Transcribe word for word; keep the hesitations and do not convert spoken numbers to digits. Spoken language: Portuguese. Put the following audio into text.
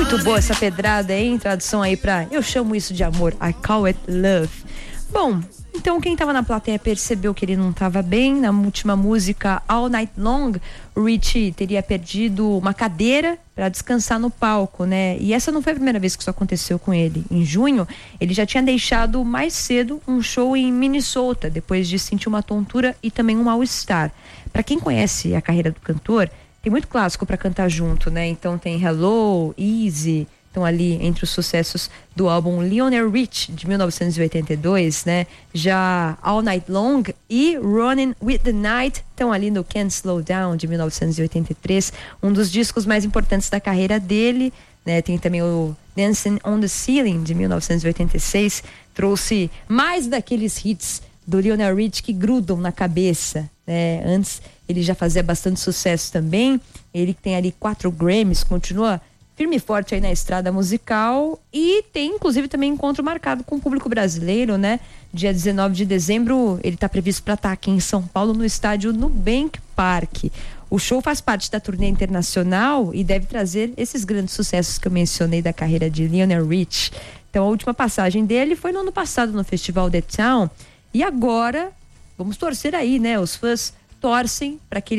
Muito boa essa pedrada, hein? Tradução aí pra Eu Chamo Isso de Amor, I Call It Love. Bom, então quem tava na plateia percebeu que ele não tava bem. Na última música, All Night Long, o Richie teria perdido uma cadeira para descansar no palco, né? E essa não foi a primeira vez que isso aconteceu com ele. Em junho, ele já tinha deixado mais cedo um show em Minnesota, depois de sentir uma tontura e também um mal-estar. Para quem conhece a carreira do cantor, tem muito clássico para cantar junto, né? Então tem Hello, Easy, estão ali entre os sucessos do álbum Lionel Rich, de mil novecentos e oitenta e dois, né? Já All Night Long e Running with the Night estão ali no Can't Slow Down, de mil novecentos e oitenta e três, um dos discos mais importantes da carreira dele, né? Tem também o Dancing on the Ceiling, de mil novecentos e oitenta e seis, trouxe mais daqueles hits do Lionel Rich que grudam na cabeça, né? Antes ele já fazia bastante sucesso também, ele que tem ali quatro Grammys, continua firme e forte aí na estrada musical e tem inclusive também encontro marcado com o público brasileiro, né? Dia dezenove de dezembro ele está previsto para estar aqui em São Paulo no estádio Nubank Park. O show faz parte da turnê internacional e deve trazer esses grandes sucessos que eu mencionei da carreira de Lionel Rich. Então a última passagem dele foi no ano passado no Festival The Town e agora vamos torcer aí, né? Os fãs torcem para que ele